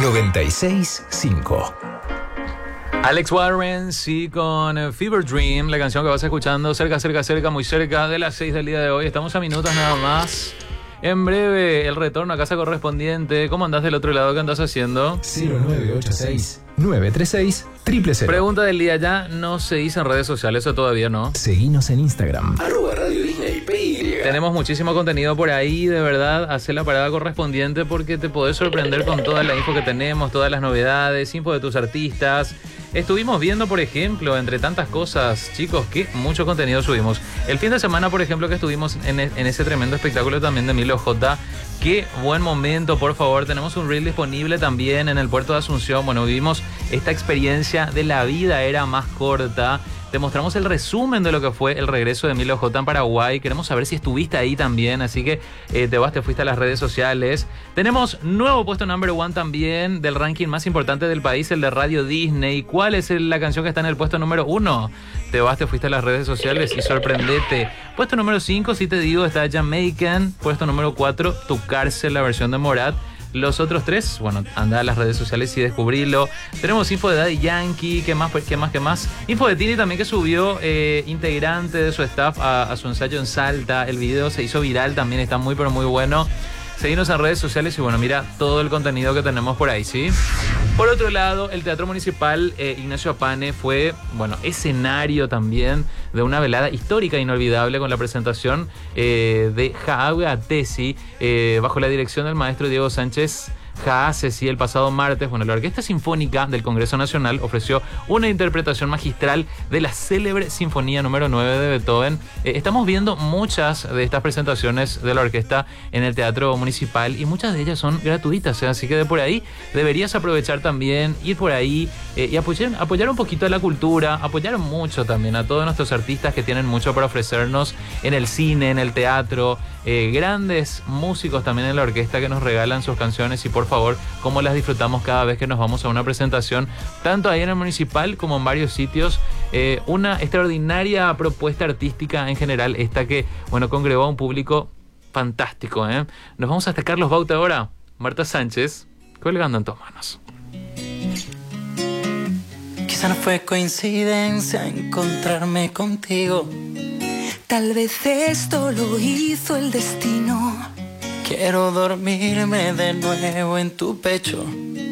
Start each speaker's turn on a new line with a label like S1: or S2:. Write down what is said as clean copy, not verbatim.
S1: 96.5.
S2: Alex Warren, sí, con Fever Dream, la canción que vas escuchando cerca, muy cerca de las 6 del día de hoy. Estamos a minutos nada más. En breve, el retorno a casa correspondiente. ¿Cómo andás del otro lado? ¿Qué andás haciendo?
S1: 0986-936-000.
S2: Pregunta del día, ¿ya no se dice en redes sociales o todavía no?
S1: Seguinos en Instagram. @Radio Disney PY.
S2: Tenemos muchísimo contenido por ahí, de verdad. Hacé la parada correspondiente porque te podés sorprender con toda la info que tenemos, todas las novedades, info de tus artistas. Estuvimos viendo, por ejemplo, entre tantas cosas, chicos, que mucho contenido subimos. El fin de semana, por ejemplo, que estuvimos en ese tremendo espectáculo también de Milo J. Qué buen momento, por favor. Tenemos un reel disponible también en el puerto de Asunción. Bueno, vivimos esta experiencia de la vida era más corta. Te mostramos el resumen de lo que fue el regreso de Milo J en Paraguay. Queremos saber si estuviste ahí también, así que te fuiste a las redes sociales. Tenemos nuevo puesto number 1 también del ranking más importante del país, el de Radio Disney. ¿Cuál es la canción que está en el puesto número 1? Te fuiste a las redes sociales y sorprendete. Puesto número 5, si te digo, está Jamaican. Puesto número 4, Tu Cárcel, la versión de Morat. Los otros 3, bueno, anda a las redes sociales y descubrilo. Tenemos info de Daddy Yankee, ¿qué más? Info de Tini también, que subió integrante de su staff a su ensayo en Salta. El video se hizo viral también, está muy pero muy bueno. Seguinos en redes sociales y bueno, mira todo el contenido que tenemos por ahí, ¿sí? Por otro lado, el Teatro Municipal Ignacio Apane fue, bueno, escenario también de una velada histórica e inolvidable con la presentación de Jaawe Atesi bajo la dirección del maestro Diego Sánchez Jaásesi. El pasado martes, bueno, la Orquesta Sinfónica del Congreso Nacional ofreció una interpretación magistral de la célebre Sinfonía número 9 de Beethoven. Estamos viendo muchas de estas presentaciones de la orquesta en el Teatro Municipal y muchas de ellas son gratuitas, así que de por ahí deberías aprovechar también, ir por ahí y apoyar un poquito a la cultura, apoyar mucho también a todos nuestros artistas que tienen mucho para ofrecernos en el cine, en el teatro, grandes músicos también en la orquesta que nos regalan sus canciones y por favor, cómo las disfrutamos cada vez que nos vamos a una presentación, tanto ahí en el Municipal como en varios sitios. Una extraordinaria propuesta artística en general, esta que, bueno, congregó a un público fantástico, ¿eh? Nos vamos hasta Carlos Bauta ahora. Marta Sánchez, colgando en tus manos.
S3: Quizá no fue coincidencia encontrarme contigo. Tal vez esto lo hizo el destino. Quiero dormirme de nuevo en tu pecho,